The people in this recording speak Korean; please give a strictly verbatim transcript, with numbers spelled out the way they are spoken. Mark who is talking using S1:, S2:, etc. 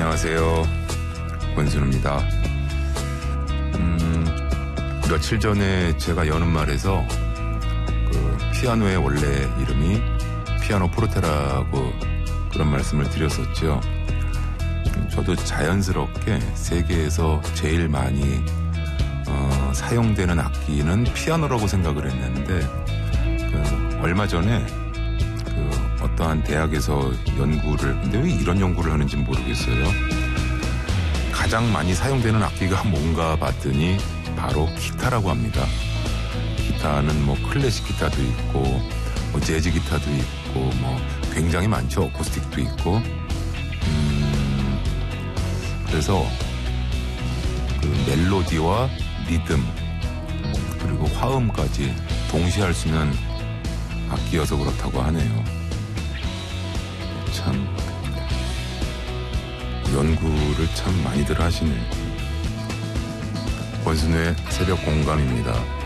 S1: 안녕하세요. 권순우입니다. 음, 며칠 전에 제가 여는 말에서 그 피아노의 원래 이름이 피아노 포르테라고 그런 말씀을 드렸었죠. 저도 자연스럽게 세계에서 제일 많이 어, 사용되는 악기는 피아노라고 생각을 했는데 그 얼마 전에 그 어떠한 대학에서 연구를, 근데 왜 이런 연구를 하는지 모르겠어요. 가장 많이 사용되는 악기가 뭔가 봤더니 바로 기타라고 합니다. 기타는 뭐 클래식 기타도 있고 뭐 재즈 기타도 있고 뭐 굉장히 많죠. 어쿠스틱도 있고. 음, 그래서 그 멜로디와 리듬 그리고 화음까지 동시에 할 수 있는 악기여서 그렇다고 하네요. 참 연구를 참 많이들 하시네요. 권순우의 새벽 공감입니다.